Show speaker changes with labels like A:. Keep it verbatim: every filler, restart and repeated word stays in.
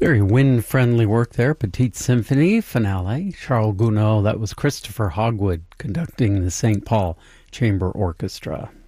A: Very wind-friendly work there. Petite Symphony, Finale, Charles Gounod. That was Christopher Hogwood conducting the Saint Paul Chamber Orchestra.